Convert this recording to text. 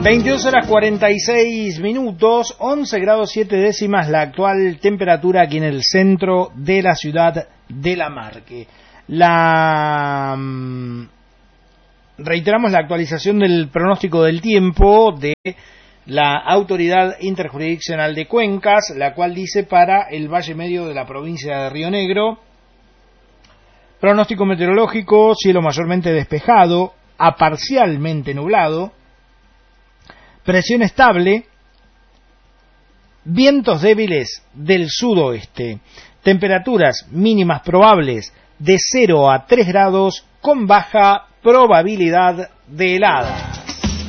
22 horas 46 minutos, 11 grados 7 décimas la actual temperatura aquí en el centro de la ciudad de La Marque. Reiteramos la actualización del pronóstico del tiempo de la Autoridad Interjurisdiccional de Cuencas, la cual dice para el Valle Medio de la provincia de Río Negro, pronóstico meteorológico, cielo mayormente despejado a parcialmente nublado, presión estable, vientos débiles del sudoeste, temperaturas mínimas probables de 0 a 3 grados con baja probabilidad de helada.